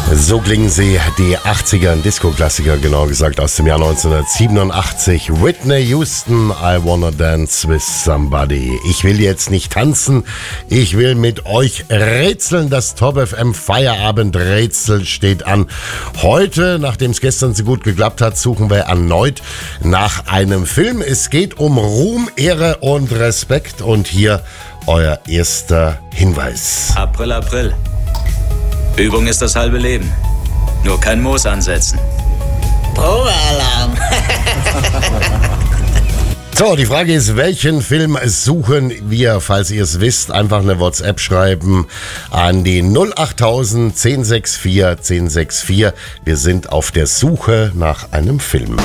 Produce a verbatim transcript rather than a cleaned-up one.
So klingen sie, die achtziger, ein Disco-Klassiker, genau gesagt, aus dem Jahr neunzehnhundertsiebenundachtzig. Whitney Houston, I Wanna Dance with Somebody. Ich will jetzt nicht tanzen, ich will mit euch rätseln. Das Top F M Feierabend-Rätsel steht an. Heute, nachdem es gestern so gut geklappt hat, suchen wir erneut nach einem Film. Es geht um Ruhm, Ehre und Respekt. Und hier euer erster Hinweis. April, April. Übung ist das halbe Leben. Nur kein Moos ansetzen. Probealarm. So, die Frage ist, welchen Film suchen wir? Falls ihr es wisst, einfach eine WhatsApp schreiben an die null achttausend, zehn sechs vier, zehn sechs vier. Wir sind auf der Suche nach einem Film.